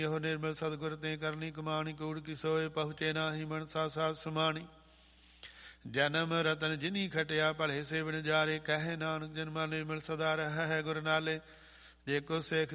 ਇਹੋ ਨਿਰਮਲ ਸਤਿਗੁਰ ਤੇ ਕਰਨੀ ਕਮਾਣੀ, ਕੂੜ ਕੀ ਸੋਏ ਪਹੁੰਚੇ ਨਾਹੀ ਮਨਸਾ ਸਾਧ ਸਮਾਣੀ। ਜਨਮ ਰਤਨ ਜਿਨੀ ਖਟਿਆ ਭਲੇ ਸੇਵਨ ਜਾਰੇ, ਕਹੇ ਨਾਨਕ ਜਨਮਾ ਨਿਰਮਲ ਸਦਾ ਰਹਿ ਹੈ ਗੁਰ ਨਾਲੇ। ਜੇ ਕੋ ਸਿੱਖ